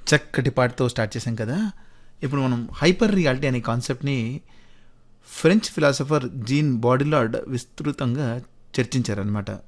చక్కటి పాటతో స్టార్ట్ చేసాం కదా. ఇప్పుడు మనం హైపర్ రియాలిటీ అనే కాన్సెప్ట్ని ఫ్రెంచ్ ఫిలాసఫర్ జీన్ బాడిలార్డ్ విస్తృతంగా చర్చించారనమాట.